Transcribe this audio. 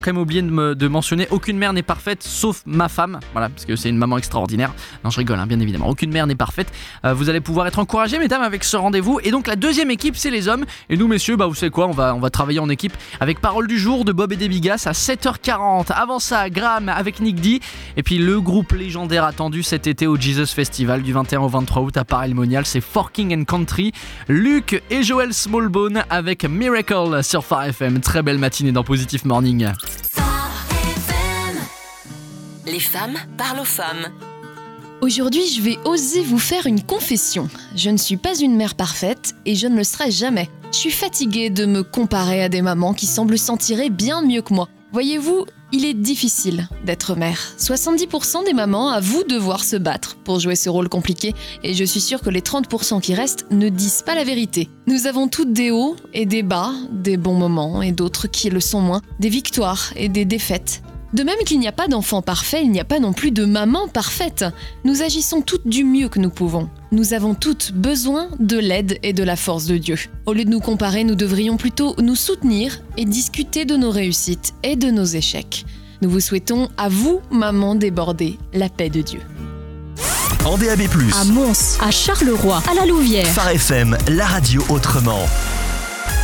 Quand même oublié de mentionner, aucune mère n'est parfaite sauf ma femme, voilà, parce que c'est une maman extraordinaire. Non, je rigole, bien évidemment, aucune mère n'est parfaite. Vous allez pouvoir être encouragés, mesdames, avec ce rendez-vous. Et donc la deuxième équipe, c'est les hommes. Et nous, messieurs, vous savez quoi, on va travailler en équipe avec Parole du jour de Bob et des Bigas à 7h40. Avant ça, Graham avec Nick D. Et puis le groupe légendaire attendu cet été au Jesus Festival du 21 au 23 août à Paray-le-Monial, c'est Forking and Country. Luc et Joël Smallbone avec Miracle sur Phare FM. Très belle matinée dans Positive Morning. Les femmes parlent aux femmes. Aujourd'hui, je vais oser vous faire une confession. Je ne suis pas une mère parfaite et je ne le serai jamais. Je suis fatiguée de me comparer à des mamans qui semblent s'en tirer bien mieux que moi. Voyez-vous, il est difficile d'être mère. 70% des mamans avouent devoir se battre pour jouer ce rôle compliqué et je suis sûre que les 30% qui restent ne disent pas la vérité. Nous avons toutes des hauts et des bas, des bons moments et d'autres qui le sont moins, des victoires et des défaites. De même qu'il n'y a pas d'enfant parfait, il n'y a pas non plus de maman parfaite. Nous agissons toutes du mieux que nous pouvons. Nous avons toutes besoin de l'aide et de la force de Dieu. Au lieu de nous comparer, nous devrions plutôt nous soutenir et discuter de nos réussites et de nos échecs. Nous vous souhaitons, à vous, maman débordée, la paix de Dieu. En DAB+, à Mons, à Charleroi, à la Louvière. Phare FM, la radio autrement.